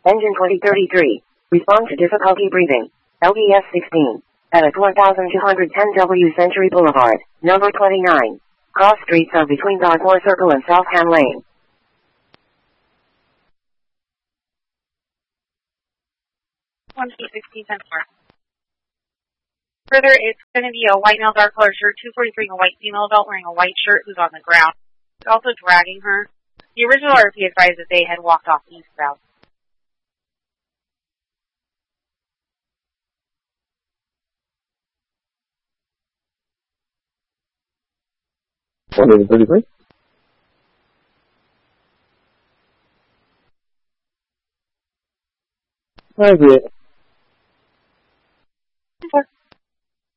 Engine 2033. Respond to difficulty breathing. LBS 16. At 1210 W Century Boulevard, number 29. Cross streets are between Dartmoor Circle and Southam Lane. Further, it's going to be a white male, dark color shirt, 243, a white female adult wearing a white shirt who's on the ground. It's also dragging her. The original RP advised that they had walked off eastbound. 133. Thank you.